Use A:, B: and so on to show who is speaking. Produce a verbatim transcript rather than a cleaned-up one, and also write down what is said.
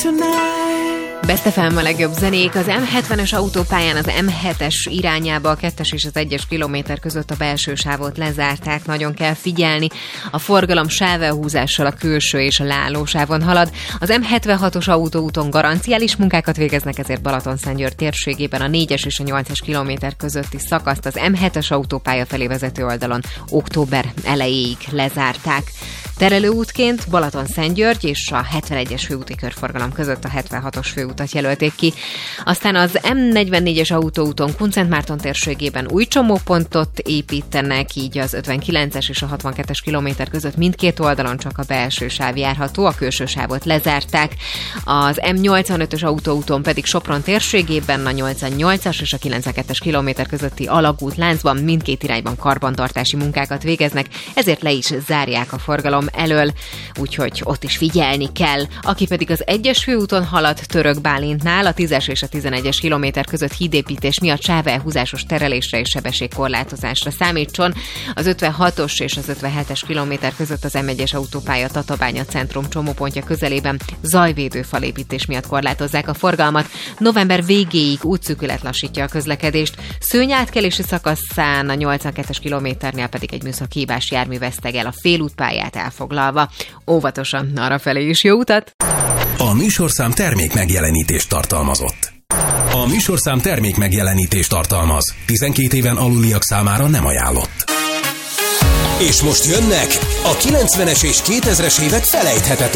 A: Best ef em a legjobb zenék. Az em hetvenes autópályán az em hetes irányába a kettes és az egyes kilométer között a belső sávot lezárták. Nagyon kell figyelni. A forgalom sávelhúzással a külső és a leállósávon halad. Az em hetvenhatos autóúton garanciális munkákat végeznek, ezért Balatonszentgyörgy térségében a négyes és a nyolcas kilométer közötti szakaszt az em hetes autópálya felé vezető oldalon október elejéig lezárták. Terelőútként Balatonszentgyörgy és a hetvenegyes főúti körforgalom között a hetvenhatos főutat jelölték ki. Aztán az em negyvennégyes autóúton Kunszentmárton térségében új csomópontot építenek, így az ötvenkilences és a hatvankettes kilométer között mindkét oldalon csak a belső sáv járható, a külső sávot lezárták. Az em nyolcvanötös autóúton pedig Sopron térségében a nyolcvannyolcas és a kilencvenkettes kilométer közötti alagútláncban mindkét irányban karbantartási munkákat végeznek, ezért le is zárják a forgalom elől, úgyhogy ott is figyelni kell. Aki pedig az egyes főúton halad Török Bálintnál, a tízes és a tizenegyes kilométer között hídépítés miatt sávelhúzásos terelésre és sebességkorlátozásra számítson. Az ötvenhatos és az ötvenhetes kilométer között az em egyes autópálya Tatabánya centrum csomópontja közelében zajvédőfalépítés miatt korlátozzák a forgalmat. November végéig útszűkület lassítja a közlekedést. Szőny átkelési szakaszán a nyolcvankettes kilométernél pedig egy műszaki hibás jármű veszteg el a félútpályát elfoglalva. Óvatosan arrafelé is jó utat!
B: A műsorszám termék megjelenítést tartalmazott. A műsorszám termék megjelenítést tartalmaz. tizenkét éven aluliak számára nem ajánlott. És most jönnek a kilencvenes és kétezres évek felejthetetlen